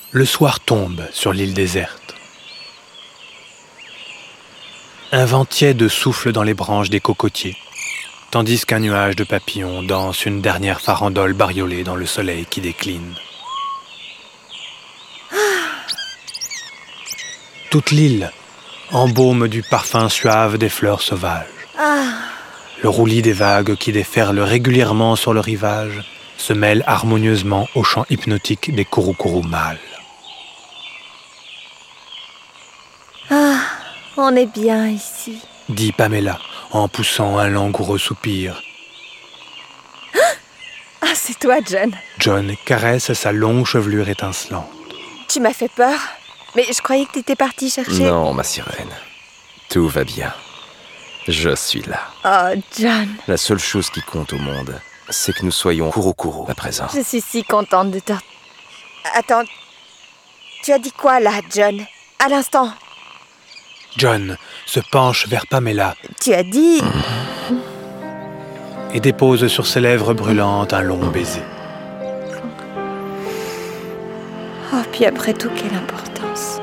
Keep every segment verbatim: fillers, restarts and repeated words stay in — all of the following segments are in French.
Le soir tombe sur l'île déserte. Un vent tiède souffle dans les branches des cocotiers, tandis qu'un nuage de papillons danse une dernière farandole bariolée dans le soleil qui décline. Toute l'île embaume du parfum suave des fleurs sauvages. Le roulis des vagues qui déferlent régulièrement sur le rivage se mêle harmonieusement au chant hypnotique des kouroukourous mâles. Ah, on est bien ici, dit Pamela en poussant un langoureux soupir. Ah, c'est toi, John. John caresse sa longue chevelure étincelante. Tu m'as fait peur, mais je croyais que t'étais partie chercher... Non, ma sirène. Tout va bien. Je suis là. Oh, John. La seule chose qui compte au monde, c'est que nous soyons kouroukourous à présent. Je suis si contente de te... Attends, tu as dit quoi là, John? À l'instant. John se penche vers Pamela. Tu as dit... Et dépose sur ses lèvres brûlantes un long baiser. Oh, puis après tout, quelle importance.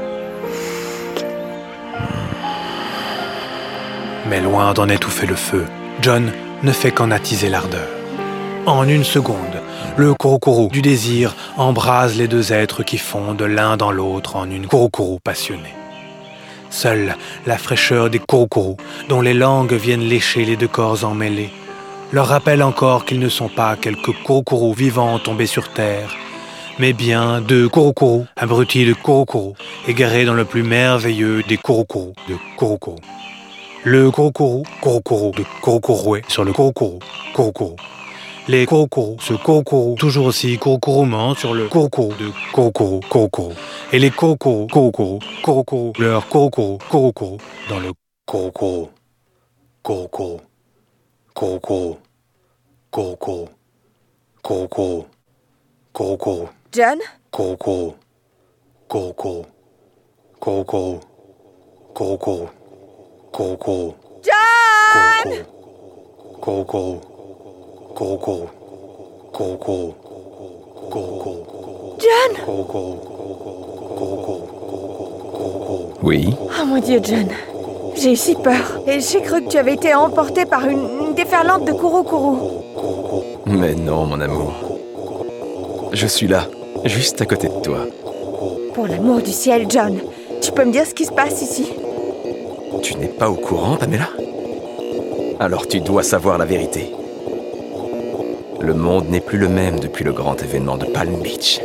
Mais loin d'en étouffer le feu, John ne fait qu'en attiser l'ardeur. En une seconde, le kouroukourou du désir embrase les deux êtres qui fondent l'un dans l'autre en une kouroukourou passionnée. Seule la fraîcheur des kouroukourous, dont les langues viennent lécher les deux corps emmêlés, leur rappelle encore qu'ils ne sont pas quelques kouroukourous vivants tombés sur terre, mais bien deux kouroukourous, abrutis de kouroukourous, égarés dans le plus merveilleux des kouroukourous de kouroukourou. Le kouroukourou, kouroukourou de kouroukouroué sur le kouroukourou, kouroukourou. Les kouroukourous se kouroukourou toujours aussi kouroukourou sur le kouroukourou de kouroukourou, kouroukourou. Et les kouroukourous, kouroukourou, kouroukourou, leur kouroukourou, kouroukourou dans le kouroukourou, kouroukourou, kouroukourou, kouroukourou, kouroukourou, kouroukourou. John? Kouroukourou, kouroukourou, kouroukourou, kouroukourou. Kouroukourou. John! Kouroukourou. Kouroukourou. Kouroukourou. Kouroukourou. John! Kouroukourou. Kouroukourou. Kouroukourou. Oui? Oh mon Dieu, John. J'ai eu si peur. Et j'ai cru que tu avais été emporté par une, une déferlante de kouroukourou. Mais non, mon amour. Je suis là, juste à côté de toi. Pour l'amour du ciel, John, tu peux me dire ce qui se passe ici? Tu n'es pas au courant, Pamela? Alors tu dois savoir la vérité. Le monde n'est plus le même depuis le grand événement de Palm Beach.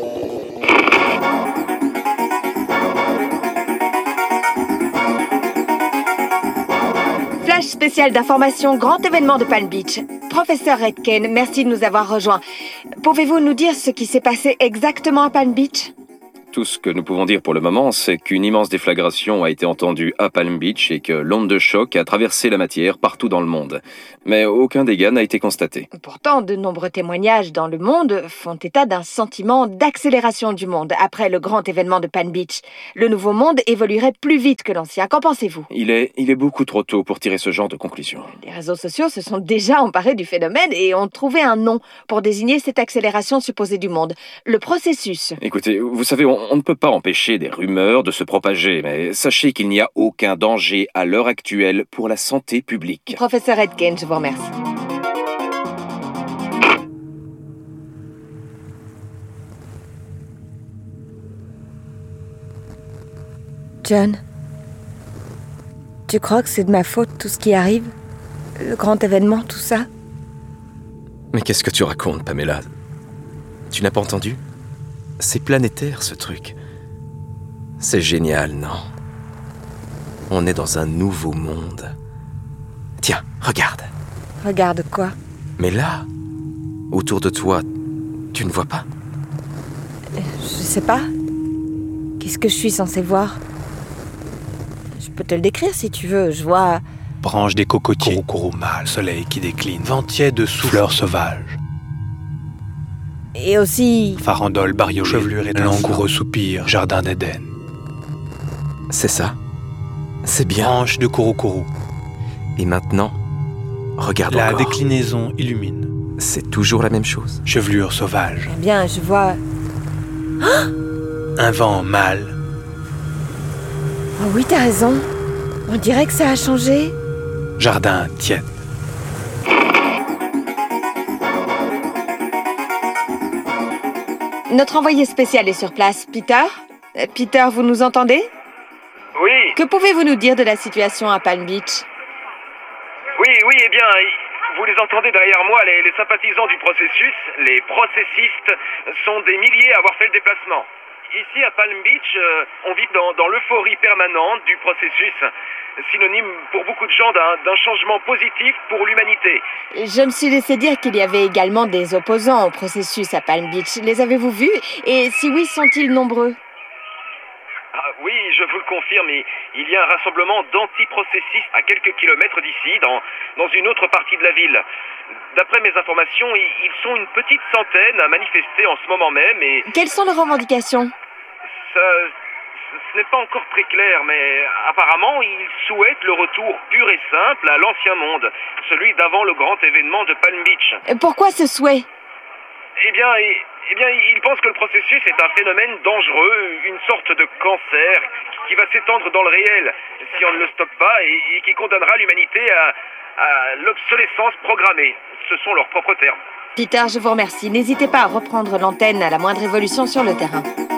Flash spécial d'information, grand événement de Palm Beach. Professeur Redken, merci de nous avoir rejoints. Pouvez-vous nous dire ce qui s'est passé exactement à Palm Beach? Tout ce que nous pouvons dire pour le moment, c'est qu'une immense déflagration a été entendue à Palm Beach et que l'onde de choc a traversé la matière partout dans le monde. Mais aucun dégât n'a été constaté. Pourtant, de nombreux témoignages dans le monde font état d'un sentiment d'accélération du monde après le grand événement de Palm Beach. Le nouveau monde évoluerait plus vite que l'ancien. Qu'en pensez-vous? Il est, il est beaucoup trop tôt pour tirer ce genre de conclusion. Les réseaux sociaux se sont déjà emparés du phénomène et ont trouvé un nom pour désigner cette accélération supposée du monde. Le processus. Écoutez, vous savez, on, on ne peut pas empêcher des rumeurs de se propager, mais sachez qu'il n'y a aucun danger à l'heure actuelle pour la santé publique. Professeur Redken, je vous remercie. John, tu crois que c'est de ma faute tout ce qui arrive? Le grand événement, tout ça? Mais qu'est-ce que tu racontes, Pamela? Tu n'as pas entendu? C'est planétaire, ce truc. C'est génial, non? On est dans un nouveau monde. Tiens, regarde. Regarde quoi? Mais là, autour de toi, tu ne vois pas? Je sais pas. Qu'est-ce que je suis censée voir? Je peux te le décrire si tu veux. Je vois... Branches des cocotiers, kouroukourou mâle, soleil qui décline, vent tiède sous fleurs sauvages. Et aussi... Farandole, bariolée, chevelure et langoureux soupir, jardin d'Éden. C'est ça. C'est bien. Branches de kouroukourou. Et maintenant, regarde La encore. déclinaison illumine. C'est toujours la même chose. Chevelure sauvage. Eh bien, je vois... Oh, un vent mâle. Oh oui, t'as raison. On dirait que ça a changé. Jardin tiède. Notre envoyé spécial est sur place. Peter Euh, Peter, vous nous entendez? Oui, Que pouvez-vous nous dire de la situation à Palm Beach? oui, oui, eh bien, vous les entendez derrière moi, les, les sympathisants du processus, les processistes, sont des milliers à avoir fait le déplacement. Ici, à Palm Beach, euh, on vit dans, dans l'euphorie permanente du processus, synonyme pour beaucoup de gens d'un d'un changement positif pour l'humanité. Je me suis laissé dire qu'il y avait également des opposants au processus à Palm Beach. Les avez-vous vus? Et si oui, sont-ils nombreux? Ah, oui, je vous le confirme, il il y a un rassemblement d'antiprocessistes à quelques kilomètres d'ici, dans, dans une autre partie de la ville. D'après mes informations, ils ils sont une petite centaine à manifester en ce moment même et Quelles sont leurs revendications? ça, ce n'est pas encore très clair, mais apparemment, ils souhaitent le retour pur et simple à l'ancien monde, celui d'avant le grand événement de Palm Beach. Euh, Pourquoi ce souhait? Eh bien, eh, eh bien, ils pensent que le processus est un phénomène dangereux, une sorte de cancer qui va s'étendre dans le réel si on ne le stoppe pas et, et qui condamnera l'humanité à, à l'obsolescence programmée. Ce sont leurs propres termes. Peter, je vous remercie. N'hésitez pas à reprendre l'antenne à la moindre évolution sur le terrain.